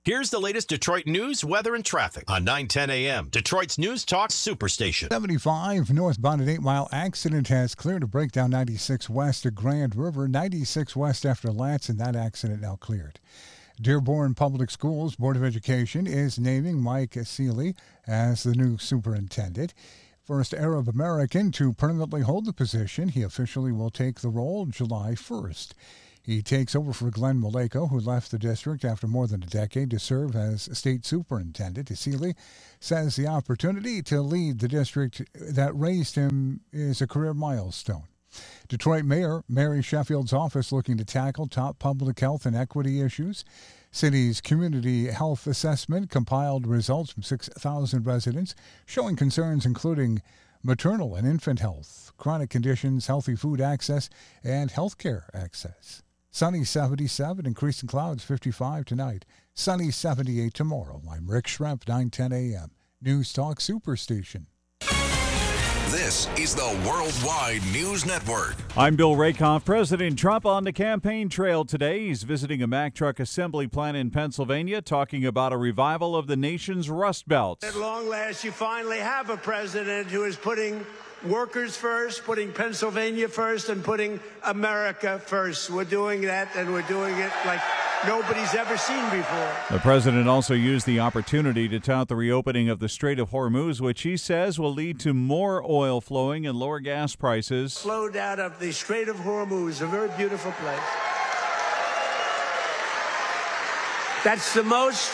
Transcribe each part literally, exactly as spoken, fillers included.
Here's the latest Detroit news, weather, and traffic on nine ten A M, Detroit's News Talk Superstation. seventy-five northbound, an eight-mile accident has cleared to break down ninety-six west of Grand River, ninety-six west after Lance, and that accident now cleared. Dearborn Public Schools Board of Education is naming Mike Seeley as the new superintendent. First Arab American to permanently hold the position, he officially will take the role July first. He takes over for Glenn Maleko, who left the district after more than a decade to serve as state superintendent. Seeley says the opportunity to lead the district that raised him is a career milestone. Detroit Mayor Mary Sheffield's office looking to tackle top public health and equity issues. City's community health assessment compiled results from six thousand residents showing concerns including maternal and infant health, chronic conditions, healthy food access, and health care access. Sunny seventy-seven, increasing clouds fifty-five tonight. Sunny seventy-eight tomorrow. I'm Rick Schremp, nine ten A M, News Talk Superstation. This is the Worldwide News Network. I'm Bill Rakoff. President Trump on the campaign trail today. He's visiting a Mack truck assembly plant in Pennsylvania, talking about a revival of the nation's Rust Belt. At long last, you finally have a president who is putting workers first, putting Pennsylvania first, and putting America first. We're doing that, and we're doing it like nobody's ever seen before. The president also used the opportunity to tout the reopening of the Strait of Hormuz, which he says will lead to more oil flowing and lower gas prices. Flowed out of the Strait of Hormuz, a very beautiful place. That's the most...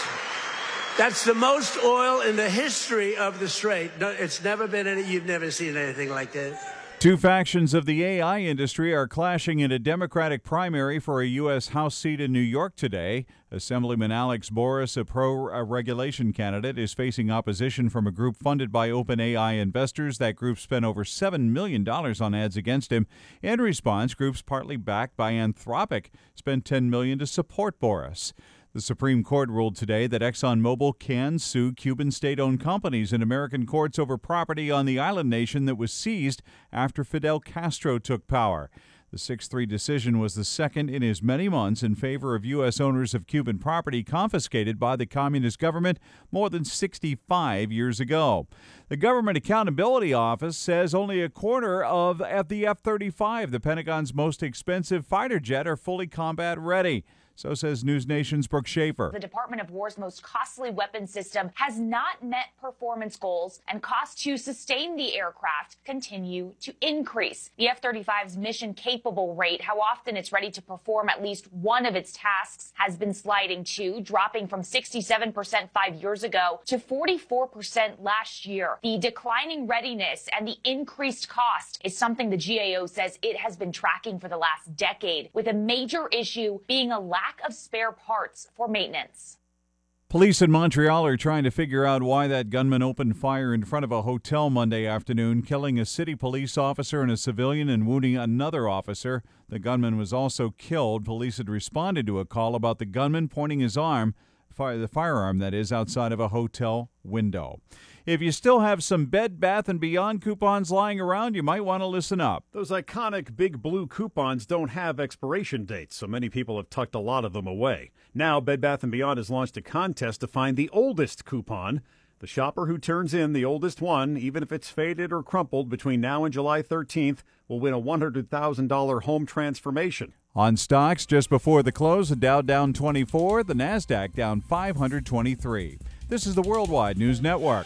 That's the most oil in the history of the strait. No, it's never been any, you've never seen anything like that. Two factions of the A I industry are clashing in a Democratic primary for a U S House seat in New York today. Assemblyman Alex Boris, a pro-regulation candidate, is facing opposition from a group funded by OpenAI investors. That group spent over seven million dollars on ads against him. In response, groups partly backed by Anthropic spent ten million dollars to support Boris. The Supreme Court ruled today that ExxonMobil can sue Cuban state-owned companies in American courts over property on the island nation that was seized after Fidel Castro took power. The six three decision was the second in as many months in favor of U S owners of Cuban property confiscated by the communist government more than sixty-five years ago. The Government Accountability Office says only a quarter of the F thirty-five, the Pentagon's most expensive fighter jet, are fully combat ready. So says News Nation's Brooke Schaefer. The Department of War's most costly weapon system has not met performance goals, and costs to sustain the aircraft continue to increase. The F thirty-five's mission-capable rate, how often it's ready to perform at least one of its tasks, has been sliding too, dropping from sixty-seven percent five years ago to forty-four percent last year. The declining readiness and the increased cost is something the G A O says it has been tracking for the last decade, with a major issue being a lack of spare parts for maintenance. Police in Montreal are trying to figure out why that gunman opened fire in front of a hotel Monday afternoon, killing a city police officer and a civilian and wounding another officer. The gunman was also killed. Police had responded to a call about the gunman pointing his arm, fire, the firearm that is, outside of a hotel window. If you still have some Bed Bath and Beyond coupons lying around, you might want to listen up. Those iconic big blue coupons don't have expiration dates, so many people have tucked a lot of them away. Now, Bed Bath and Beyond has launched a contest to find the oldest coupon. The shopper who turns in the oldest one, even if it's faded or crumpled, between now and July thirteenth, will win a one hundred thousand dollars home transformation. On stocks, just before the close, the Dow down twenty-four, the NASDAQ down five hundred twenty-three. This is the Worldwide News Network.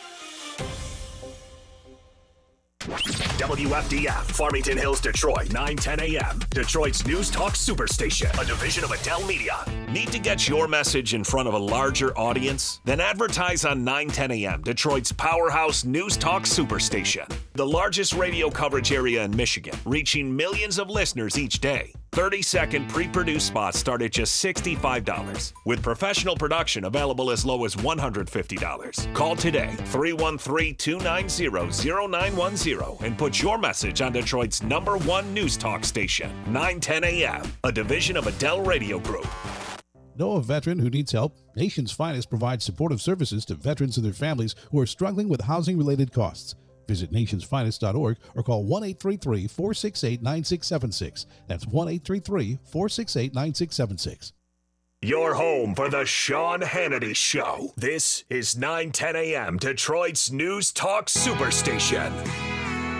W F D F, Farmington Hills, Detroit, nine ten A M, Detroit's News Talk Superstation, a division of Adele Media. Need to get your message in front of a larger audience? Then advertise on nine ten A M, Detroit's powerhouse News Talk Superstation. The largest radio coverage area in Michigan, reaching millions of listeners each day. thirty-second pre-produced spots start at just sixty-five dollars, with professional production available as low as one hundred fifty dollars. Call today, three one three, two nine zero, zero nine one zero, and put your message on Detroit's number one news talk station, nine ten A M, a division of Adele Radio Group. Know a veteran who needs help? Nation's Finest provides supportive services to veterans and their families who are struggling with housing-related costs. Visit nationsfinest dot org or call one eight three three, four six eight, nine six seven six. That's one eight three three, four six eight, nine six seven six. Your home for the Sean Hannity Show. This is nine ten a.m. Detroit's News Talk Superstation.